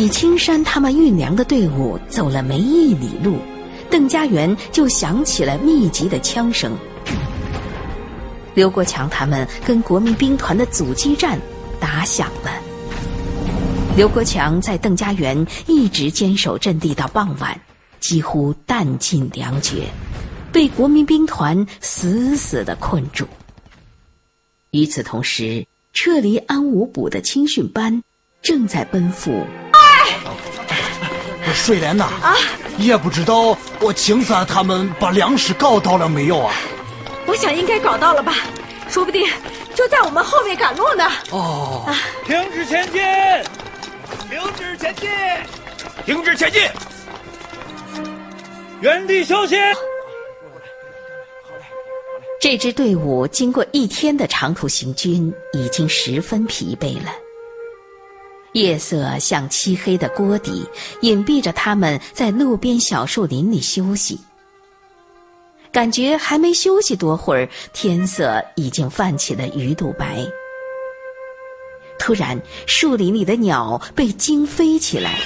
与青山他们运粮的队伍走了没1里路，邓家园就响起了密集的枪声。刘国强他们跟国民兵团的阻击战打响了。刘国强在邓家园一直坚守阵地到傍晚，几乎弹尽粮绝，被国民兵团死死地困住。与此同时，撤离安武堡的青训班正在奔赴。 水莲呐，也不知道我青山他们把粮食搞到了没有啊？ 我想应该搞到了吧，说不定就在我们后面赶路呢。 停止前进！停止前进！停止前进！原地休息！ 这支队伍经过1天的长途行军，已经十分疲惫了。夜色像漆黑的锅底，隐蔽着他们在路边小树林里休息。感觉还没休息多会儿，天色已经泛起了鱼肚白。突然，树林里的鸟被惊飞起来。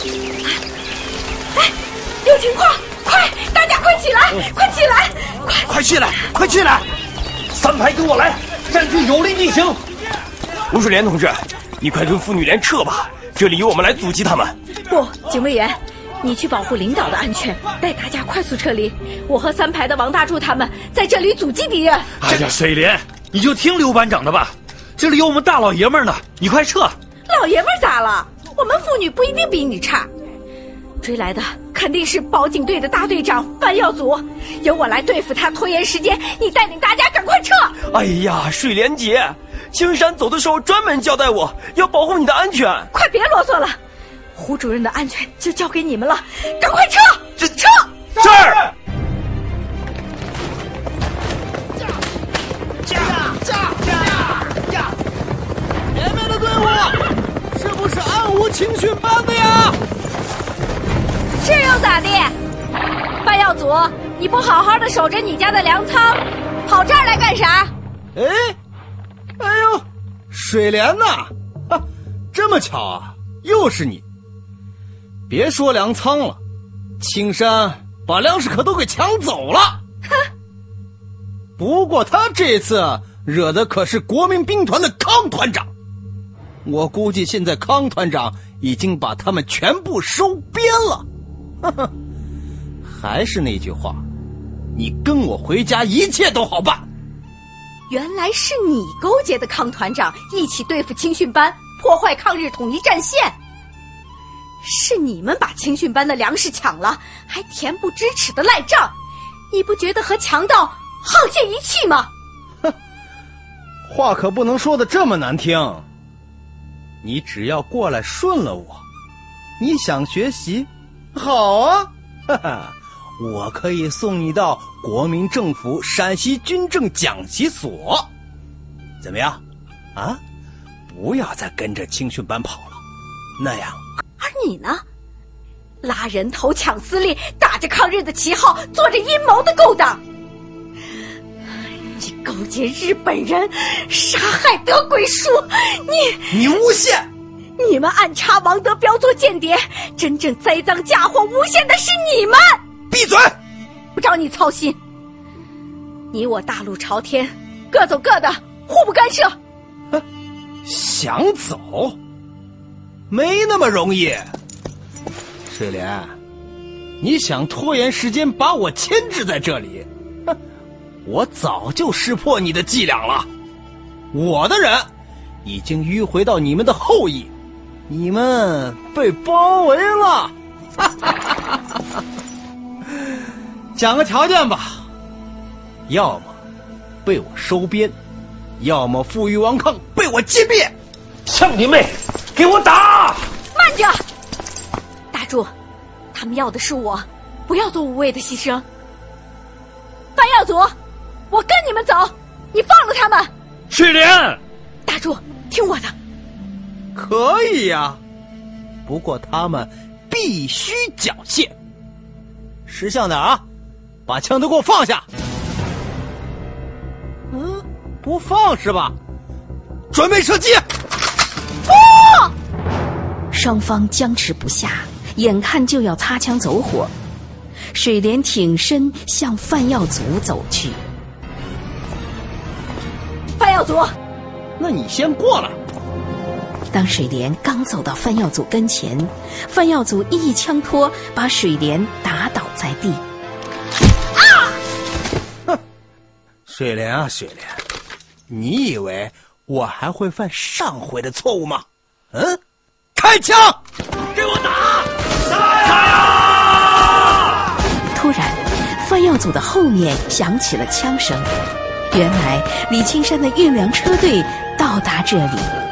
有情况，快，大家快起来，快起来， 快起来，快起来 ！3排跟我来，占据有利地形。吴水莲同志，你快跟妇女连撤吧，这里由我们来阻击他们。 不，警卫员，你去保护领导的安全，带大家快速撤离。我和3排的王大柱他们在这里阻击敌人。 哎呀，水莲，你就听刘班长的吧，这里有我们大老爷们呢，你快撤。 老爷们咋了？我们妇女不一定比你差。追来的肯定是保警队的大队长范耀祖，由我来对付他，拖延时间，你带领大家赶快撤。 哎呀，水莲姐，青山走的时候专门交代我要保护你的安全。 快别啰嗦了，胡主任的安全就交给你们了，赶快撤！撤！ 这儿！ 前面的队伍是不是安武青训班的呀？ 是又咋地？范耀祖，你不好好的守着你家的粮仓，跑这儿来干啥？ 哎呦，水莲呐，这么巧啊，又是你。别说粮仓了，青山把粮食可都给抢走了。 哼！ 不过他这次惹的可是国民兵团的康团长，我估计现在康团长已经把他们全部收编了。还是那句话，你跟我回家，一切都好办。 原来是你勾结的康团长一起对付青训班，破坏抗日统一战线。是你们把青训班的粮食抢了，还恬不知耻的赖账，你不觉得和强盗沆瀣一气吗？ 话可不能说的这么难听。你只要过来顺了我，你想学习，好啊，我可以送你到国民政府陕西军政讲习所。怎么样啊？不要再跟着青训班跑了，那样。 而你呢？拉人头抢私利，打着抗日的旗号，做着阴谋的勾当。你勾结日本人，杀害德鬼叔， 你诬陷！ 你们暗插王德彪做间谍，真正栽赃嫁祸诬陷的是你们！ 闭嘴！ 不找你操心。你我大路朝天，各走各的，互不干涉。 想走？没那么容易。水莲，你想拖延时间把我牵制在这里，我早就识破你的伎俩了。我的人已经迂回到你们的后裔，你们被包围了。讲个条件吧，要么被我收编，要么负隅顽抗被我歼灭。 兄弟妹，给我打！ 慢着，大柱，他们要的是我，不要做无谓的牺牲。范耀祖，我跟你们走，你放了他们。 水莲， 大柱，听我的。 可以呀，不过他们必须缴械。识相点啊，把枪都给我放下。不放是吧？准备射击！ 双方僵持不下，眼看就要擦枪走火。水莲挺身向范耀祖走去。 范耀祖， 那你先过来。 当水莲刚走到范耀祖跟前，范耀祖一枪托把水莲打倒在地。 哼，水莲啊水莲，你以为我还会犯上回的错误吗？开枪！ 给我打！打呀！ 突然，范耀祖的后面响起了枪声。原来李青山的运粮车队到达这里。